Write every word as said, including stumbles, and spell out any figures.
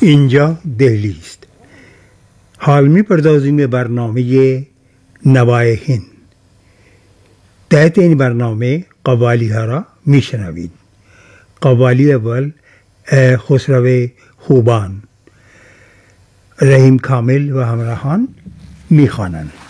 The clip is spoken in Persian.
اینجا دهلی است. حال می‌پردازیم به برنامه نوای هند. تحت این برنامه قوالی ها را میشنوید. قوالی اول خسرو خوبان، رحیم کامل و همراهان میخوانند.